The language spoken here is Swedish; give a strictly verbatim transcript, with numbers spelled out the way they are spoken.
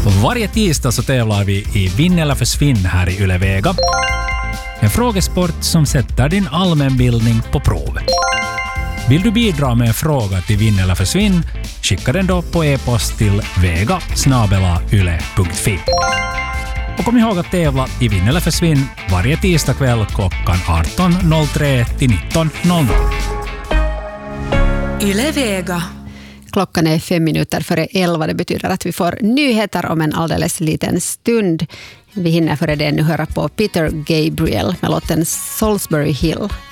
Varje tisdag så tävlar vi i Vinn eller försvinn här i Yle Vega. En frågesport som sätter din allmänbildning på prov. Vill du bidra med en fråga till Vinn eller försvinn, skicka den då på e-post till vega snabel-a yle punkt fi. Och kom ihåg att tävla i Vinn eller försvinn varje tisdag kväll klockan arton noll tre till nitton noll noll. Yle Vega. Klockan är fem minuter före elva. Det betyder att vi får nyheter om en alldeles liten stund. Vi hinner före det nu höra på Peter Gabriel med låten Salisbury Hill.